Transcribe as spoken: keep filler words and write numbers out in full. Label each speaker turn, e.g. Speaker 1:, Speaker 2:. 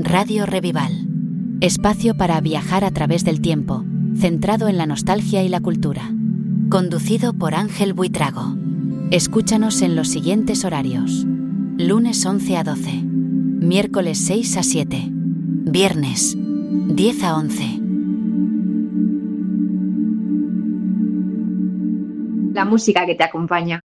Speaker 1: Radio Revival. Espacio para viajar a través del tiempo, centrado en la nostalgia y la cultura. Conducido por Ángel Buitrago. Escúchanos en los siguientes horarios. Lunes once a doce. Miércoles seis a siete. Viernes diez a once.
Speaker 2: La música que te acompaña.